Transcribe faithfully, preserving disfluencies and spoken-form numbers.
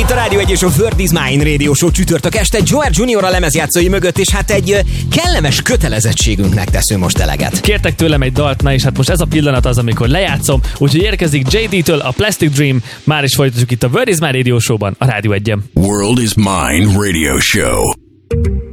Itt a Rádió egy és a Word is Mine Radio Show csütörtök este Joel Junior a lemezjátszói mögött, és hát egy kellemes kötelezettségünknek teszünk most eleget. Kértek tőlem egy dalt, na és hát most ez a pillanat az, amikor lejátszom, úgyhogy érkezik jé dé-től a Plastic Dream, már is folytatjuk itt a Word is Mine Radio Show-ban, a Rádió egyen. World is Mine Radio Show.